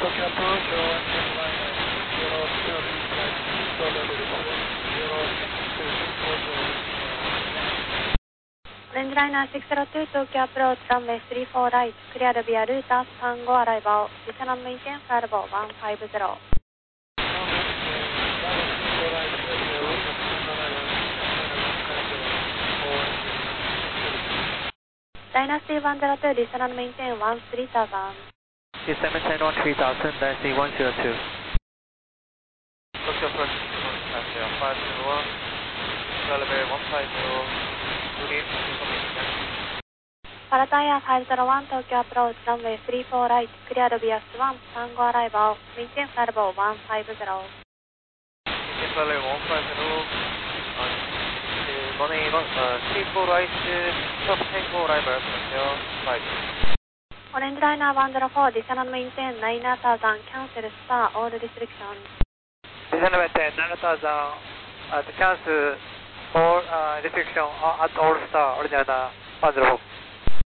Tokyo approach, line オレンジライナー602東京アプローチランウェイ34ライトクリアルビアルーター35アライバーディショナルメインテンフライボー150ダイナスティ102ディショナルメインテン13000 December 10 on 3000 Dynasty 102 Tokyo approach 501 Elevator 150 Good evening, information. パラタイヤ501東京アプローチランウェイ34ライトクリアルビアス135アライバーメインテンフライボー150 Infrared 150 runway 34 right, stop Tango arrival, 5. オレンジライナー104ディショナルメインテン9000キャンセルスターオールリストリクション December 10 9000 to cancel all restriction at all star original 104